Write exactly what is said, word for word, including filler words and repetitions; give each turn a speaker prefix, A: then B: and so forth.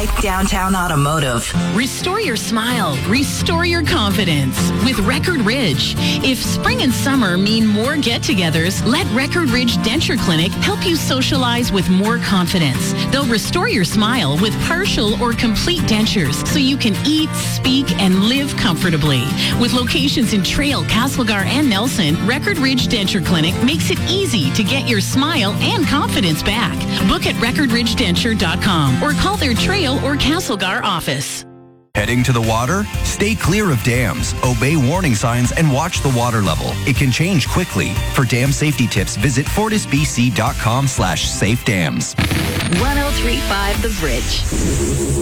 A: Downtown Automotive.
B: Restore your smile. Restore your confidence with Record Ridge. If spring and summer mean more get-togethers, let Record Ridge Denture Clinic help you socialize with more confidence. They'll restore your smile with partial or complete dentures so you can eat, speak, and live comfortably. With locations in Trail, Castlegar, and Nelson, Record Ridge Denture Clinic makes it easy to get your smile and confidence back. Book at record ridge denture dot com or call their Trail or Castlegar office.
C: Heading to the water? Stay clear of dams, obey warning signs, and watch the water level. It can change quickly. For dam safety tips, visit fortisbc dot com slash safe dams.
A: one oh three point five The Bridge.